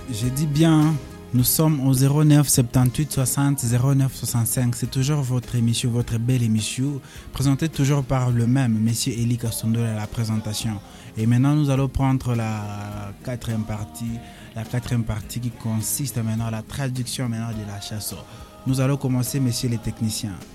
Je dis bien, nous sommes au 09 78 60 09 65. C'est toujours votre émission, votre belle émission, présentée toujours par le même, Monsieur Eli Kasondola à la présentation. Et maintenant, nous allons prendre la quatrième partie qui consiste maintenant à la traduction maintenant de la chanson. Nous allons commencer, messieurs les techniciens.